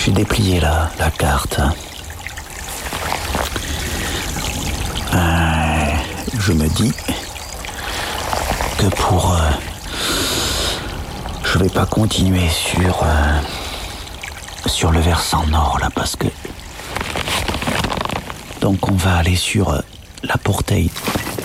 J'ai déplié la carte. Je me dis que je vais pas continuer sur le versant nord là, parce que donc on va aller sur la Portail